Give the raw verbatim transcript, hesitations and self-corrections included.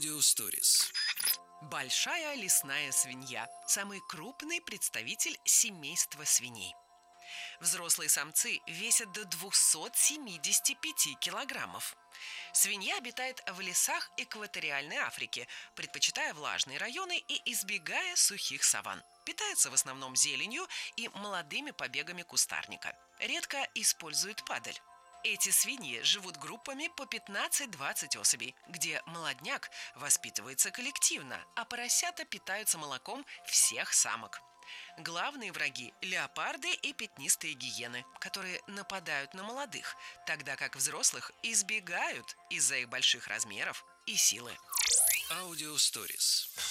Аудиосторис. Большая лесная свинья – самый крупный представитель семейства свиней. Взрослые самцы весят до двухсот семидесяти пяти килограммов. Свинья обитает в лесах экваториальной Африки, предпочитая влажные районы и избегая сухих саванн. Питается в основном зеленью и молодыми побегами кустарника. Редко использует падаль. Эти свиньи живут группами по пятнадцать-двадцать особей, где молодняк воспитывается коллективно, а поросята питаются молоком всех самок. Главные враги – леопарды и пятнистые гиены, которые нападают на молодых, тогда как взрослых избегают из-за их больших размеров и силы. Аудиосторис.